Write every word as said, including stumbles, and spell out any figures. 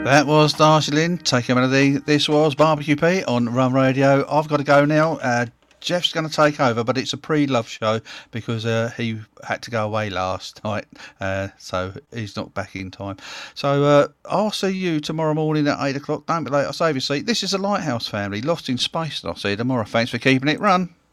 That was Darjeeling, Take a Melody. This was Barbecue Pete on Run Radio. I've got to go now. Uh, Jeff's going to take over, but it's a pre-love show because uh, he had to go away last night, uh, so he's not back in time. So uh, I'll see you tomorrow morning at eight o'clock. Don't be late, I'll save your seat. This is the Lighthouse Family, Lost in Space, and I'll see you tomorrow. Thanks for keeping it run.